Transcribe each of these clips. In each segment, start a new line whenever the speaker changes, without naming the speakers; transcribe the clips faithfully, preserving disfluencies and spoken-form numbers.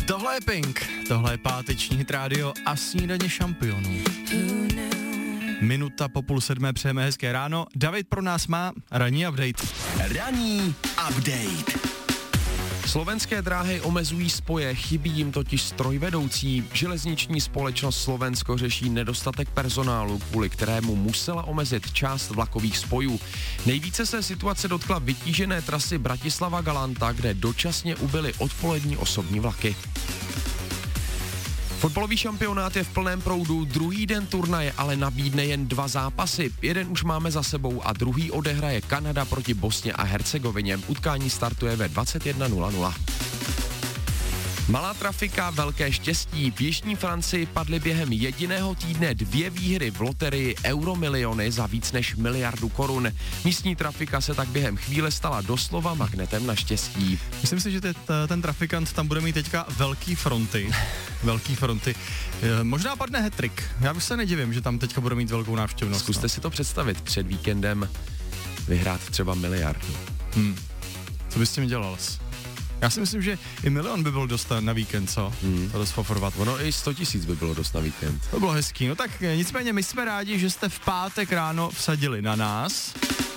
Tohle je Pink, tohle je páteční hit rádio a snídaně šampionů. Minuta po půl sedmé, přejeme hezké ráno. David pro nás má ranní update.
Ranní update. Slovenské dráhy omezují spoje, chybí jim totiž strojvedoucí. Železniční společnost Slovensko řeší nedostatek personálu, kvůli kterému musela omezit část vlakových spojů. Nejvíce se situace dotkla vytížené trasy Bratislava-Galanta, kde dočasně ubyly odpolední osobní vlaky. Fotbalový šampionát je v plném proudu, druhý den turnaje ale nabídne jen dva zápasy. Jeden už máme za sebou a druhý odehraje Kanada proti Bosně a Hercegovině. Utkání startuje ve dvacet jedna nula nula. Malá trafika, velké štěstí. V jižní Francii padly během jediného týdne dvě výhry v loterii Euromiliony za víc než miliardu korun. Místní trafika se tak během chvíle stala doslova magnetem na štěstí.
Myslím si, že te, ten trafikant tam bude mít teďka velký fronty. Velký fronty. Možná padne hat-trick. Já bych se nedivím, že tam teďka bude mít velkou návštěvnost.
Zkuste
no.
si to představit, před víkendem vyhrát třeba miliardu.
Hmm. Co bys s tím dělal? Já si myslím, že i milion by byl dost na víkend, co?
Hmm.
To dost favorovat.
Ono i sto tisíc by bylo dost na víkend.
To bylo hezký. No tak nicméně my jsme rádi, že jste v pátek ráno vsadili na nás.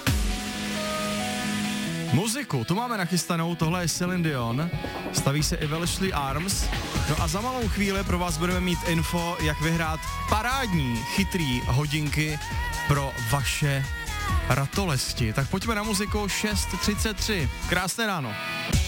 Muziku, tu máme nachystanou, tohle je Celine Dion, staví se i Welshly Arms. No a za malou chvíli pro vás budeme mít info, jak vyhrát parádní, chytrý hodinky pro vaše ratolesti. Tak pojďme na muziku šest třicet tři. Krásné ráno.